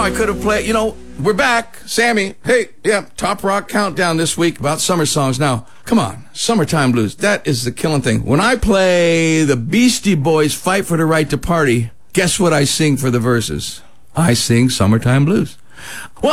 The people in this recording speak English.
I could have played, we're back. Sammy, hey, yeah, Top Rock Countdown this week about summer songs. Now, come on, Summertime Blues, that is the killing thing. When I play the Beastie Boys' Fight for the Right to Party, guess what I sing for the verses? I sing Summertime Blues. Well,